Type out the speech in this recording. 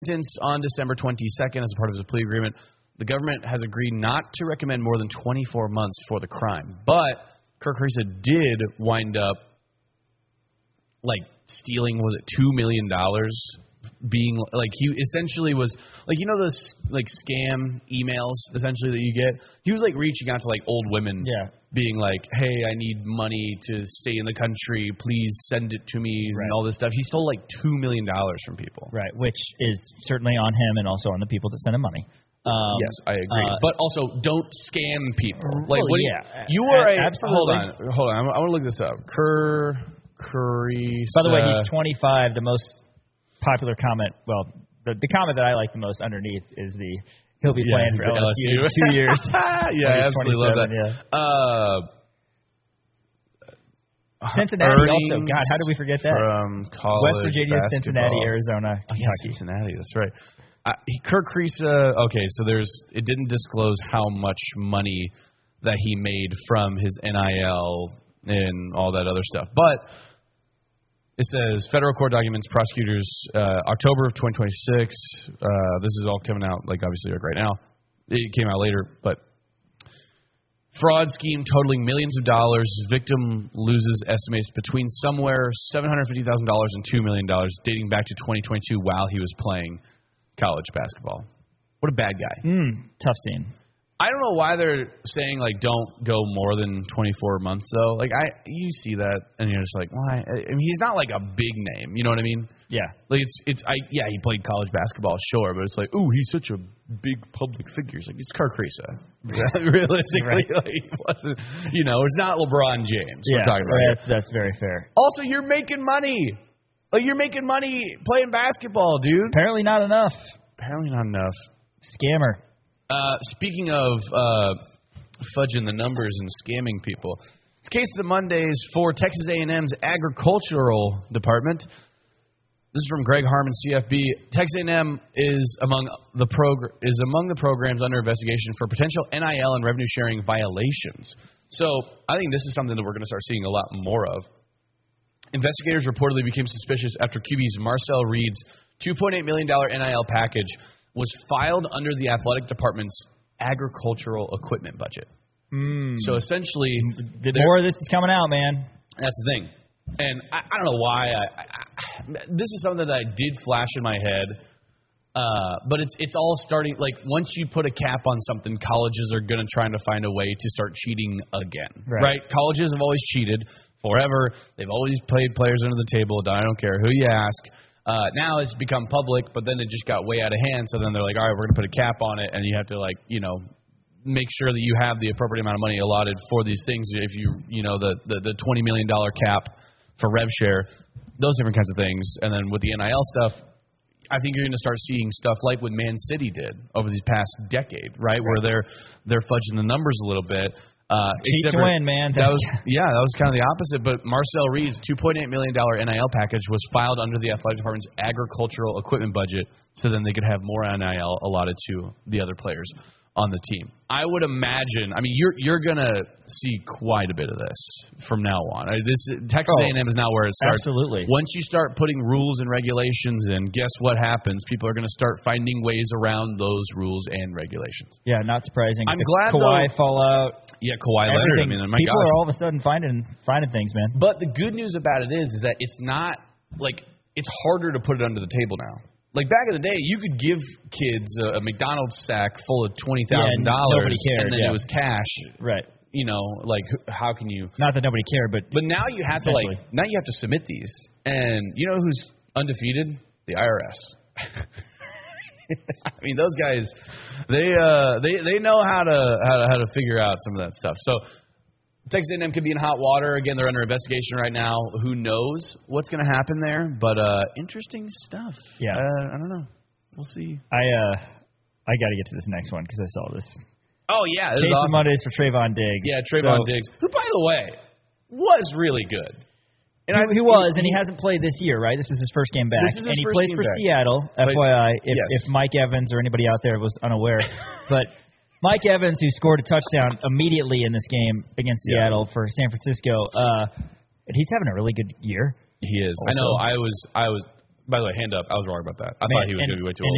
sentenced on December 22nd as a part of his plea agreement. The government has agreed not to recommend more than 24 months for the crime. But Kerr Kriisa did wind up, like, stealing, was it $2 million? Being, like, he essentially was, like, you know those, like, scam emails, essentially, that you get? He was, like, reaching out to, like, old women. Yeah. Being like, hey, I need money to stay in the country. Please send it to me and all this stuff. He stole, like, $2 million from people. Right, which is certainly on him and also on the people that send him money. Yes, I agree. But also, don't scam people. Like, well, what yeah, you were absolutely. Hold on. I want to look this up. Kerr Kriisa. By the way, he's 25. The most popular comment, well, the comment that I like the most underneath is he'll be playing for LSU in 2 years. Yeah, I absolutely love that. Yeah. Cincinnati also. God, how did we forget that? From college West Virginia, basketball. Cincinnati, Arizona, Kentucky. Yeah, Cincinnati, that's right. Kerr Kriisa, okay, so it didn't disclose how much money that he made from his NIL and all that other stuff. But it says federal court documents, prosecutors, October of 2026. This is all coming out, like, obviously, like, right now. It came out later, but fraud scheme totaling millions of dollars. Victim loses estimates between somewhere $750,000 and $2 million, dating back to 2022 while he was playing college basketball. What a bad guy. Tough scene. I don't know why they're saying, like, don't go more than 24 months, though. Like, you see that, and you're just like, why? I mean, he's not, like, a big name. You know what I mean? Yeah. Like, yeah, he played college basketball, sure, but it's like, ooh, he's such a big public figure. It's like, it's Kerr Kriisa. Realistically, like, he wasn't, it's not LeBron James we're talking about. Right, that's very fair. Also, you're making money. Like, you're making money playing basketball, dude. Apparently not enough. Scammer. Speaking of fudging the numbers and scamming people, it's Case of the Mondays for Texas A&M's Agricultural Department. This is from Greg Harmon, CFB. Texas A&M is among the programs under investigation for potential NIL and revenue sharing violations. So I think this is something that we're going to start seeing a lot more of. Investigators reportedly became suspicious after QB's Marcel Reed's $2.8 million NIL package was filed under the athletic department's agricultural equipment budget. So essentially, more of this is coming out, man. That's the thing. And I don't know why. This is something that I did flash in my head. But it's all starting, like, once you put a cap on something, colleges are going to try to find a way to start cheating again. Right? Colleges have always cheated forever. They've always played players under the table. I don't care who you ask. Now it's become public, but then it just got way out of hand. So then they're like, all right, we're going to put a cap on it, and you have to, like, make sure that you have the appropriate amount of money allotted for these things. If the $20 million cap for rev share, those different kinds of things. And then with the NIL stuff, I think you're going to start seeing stuff like what Man City did over these past decade, right? Where they're fudging the numbers a little bit. Cheat to win, man. That was kind of the opposite. But Marcel Reed's $2.8 million NIL package was filed under the athletic department's agricultural equipment budget, so then they could have more NIL allotted to the other players on the team. I would imagine. I mean, you're gonna see quite a bit of this from now on. Texas A&M is now where it starts. Absolutely. Once you start putting rules and regulations in, guess what happens? People are going to start finding ways around those rules and regulations. Yeah, not surprising. I'm glad Kawhi fallout. Yeah, Kawhi Leonard. I mean, my people God. are all of a sudden finding things, man. But the good news about it is that it's not like it's harder to put it under the table now. Like, back in the day, you could give kids a McDonald's sack full of $20,000, nobody cared, and then it was cash. Right. Like, how can you? Not that nobody cared, but now you have to submit these, and you know who's undefeated? The IRS. I mean, those guys, they know how to figure out some of that stuff. So Texas A&M could be in hot water. Again, they're under investigation right now. Who knows what's going to happen there? But interesting stuff. Yeah. I don't know. We'll see. I got to get to this next one because I saw this. Oh, yeah. This Case is awesome. Mondays for Trayvon Diggs. Yeah, Trayvon Diggs, who, by the way, was really good. And he was, and he hasn't played this year, right? This is his first game back. And he plays for Seattle, FYI, if Mike Evans or anybody out there was unaware. But Mike Evans, who scored a touchdown immediately in this game against Seattle for San Francisco, and he's having a really good year. He is. Also. I know. I was. By the way, hand up. I was wrong about that. I thought he was going to be way too old.